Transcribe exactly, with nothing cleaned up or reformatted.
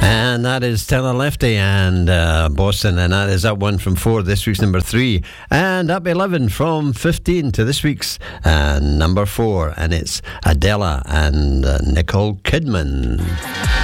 And that is Taylor Lefty and uh, Boston, and that is up one from four, this week's number three, and up eleven from fifteen to this week's uh, number four, and it's Adela and uh, Nicole Kidman.